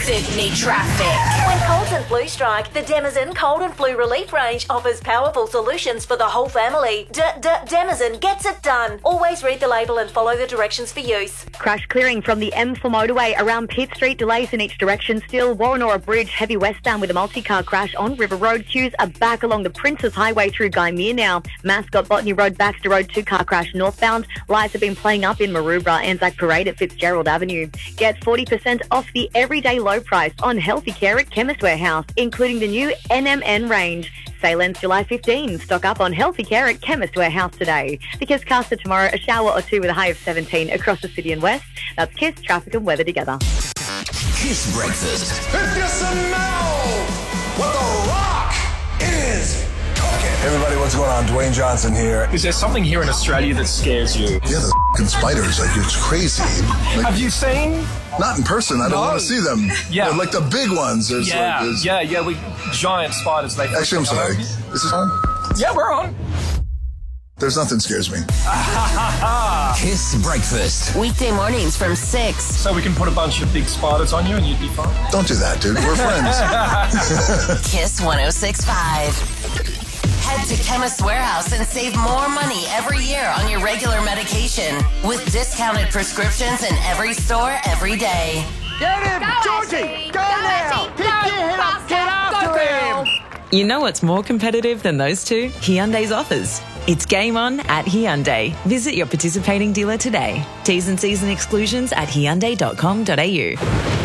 Sydney traffic. When colds and flu strike, the Denizen Cold and Flu Relief range offers powerful solutions for the whole family. Denizen gets it done. Always read the label and follow the directions for use. Crash clearing from the M4 motorway around Pitt Street. Delays in each direction still. Warrenora Bridge heavy westbound with a multi-car crash on River Road. Queues are back along the Princes Highway through Guymere now. Mascot Botany Road, Baxter Road, 2-car crash northbound. Lights have been playing up in Maroubra. Anzac Parade at Fitzgerald Avenue. Get 40% off the everyday low price on healthy care at Chemist Warehouse, including the new NMN range. Sale ends July 15. Stock up on healthy care at Chemist Warehouse today. The Kiss Caster tomorrow, a shower or two with a high of 17 across the city and west. That's Kiss, traffic and weather together. Kiss Breakfast. If you smell what The Rock is cooking. Everybody, what's going on? Dwayne Johnson here. Is there something here in Australia that scares you? Yeah, the f***ing spiders. Like, it's crazy. Like, have you seen? Not in person. I don't want to see them. Yeah. They're like the big ones. There's We giant spiders. Actually, I'm sorry. Is this on? Yeah, we're on. There's nothing scares me. Kiss Breakfast. Weekday mornings from 6. So we can put a bunch of big spiders on you and you'd be fine? Don't do that, dude. We're friends. Kiss 106.5. Head to Chemist Warehouse and save more money every year on your regular medication with discounted prescriptions in every store every day. Get him, Georgie! Go now! Pick your head up, get after him! You know what's more competitive than those two? Hyundai's offers. It's game on at Hyundai. Visit your participating dealer today. T's and C's and exclusions at Hyundai.com.au.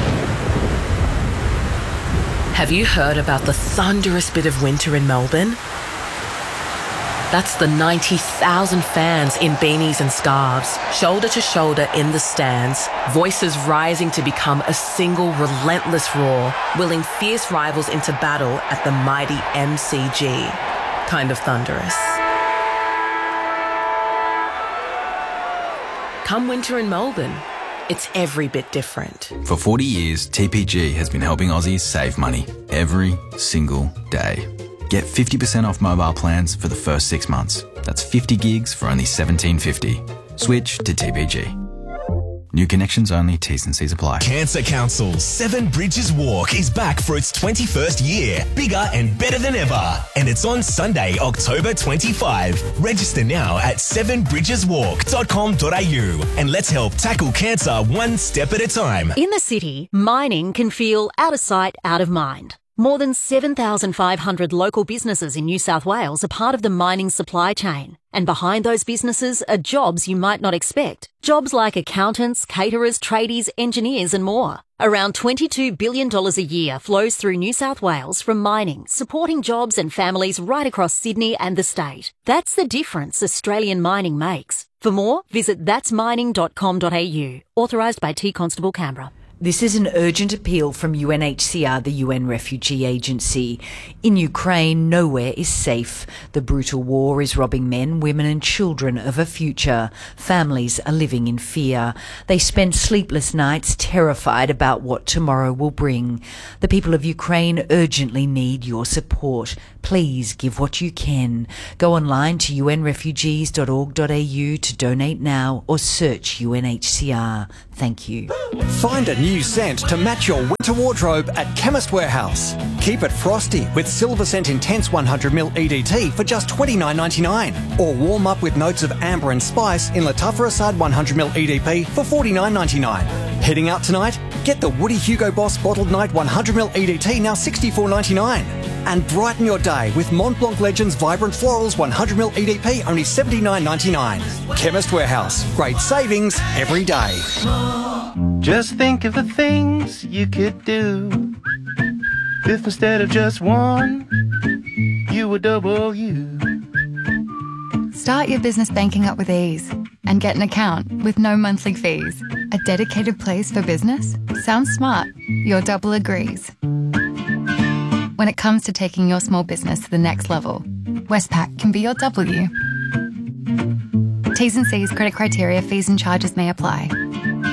Have you heard about the thunderous bit of winter in Melbourne? That's the 90,000 fans in beanies and scarves, shoulder to shoulder in the stands, voices rising to become a single relentless roar, willing fierce rivals into battle at the mighty MCG. Kind of thunderous. Come winter in Melbourne, it's every bit different. For 40 years, TPG has been helping Aussies save money every single day. Get 50% off mobile plans for the first 6 months. That's 50 gigs for only $17.50. Switch to TPG. New connections only, T's and C's apply. Cancer Council's Seven Bridges Walk is back for its 21st year. Bigger and better than ever. And it's on Sunday, October 25. Register now at sevenbridgeswalk.com.au and let's help tackle cancer one step at a time. In the city, mining can feel out of sight, out of mind. More than 7,500 local businesses in New South Wales are part of the mining supply chain. And behind those businesses are jobs you might not expect. Jobs like accountants, caterers, tradies, engineers and more. Around $22 billion a year flows through New South Wales from mining, supporting jobs and families right across Sydney and the state. That's the difference Australian mining makes. For more, visit thatsmining.com.au. Authorised by T Constable Canberra. This is an urgent appeal from UNHCR, the UN Refugee Agency. In Ukraine, nowhere is safe. The brutal war is robbing men, women and children of a future. Families are living in fear. They spend sleepless nights terrified about what tomorrow will bring. The people of Ukraine urgently need your support. Please give what you can. Go online to unrefugees.org.au to donate now or search UNHCR. Thank you. Find a new scent to match your winter wardrobe at Chemist Warehouse. Keep it frosty with Silver Scent Intense 100ml EDT for just $29.99. Or warm up with notes of amber and spice in Lattafa Assad 100ml EDP for $49.99. Heading out tonight? Get the Woody Hugo Boss Bottled Night 100ml EDT now $64.99. And brighten your day with Mont Blanc Legends Vibrant Florals 100ml EDP only $79.99. Chemist Warehouse. Great savings every day. Just think of the things you could do if instead of just one, you were double you. Start your business banking up with ease and get an account with no monthly fees. A dedicated place for business? Sounds smart. Your double agrees. When it comes to taking your small business to the next level, Westpac can be your W. T's and C's, credit criteria, fees and charges may apply.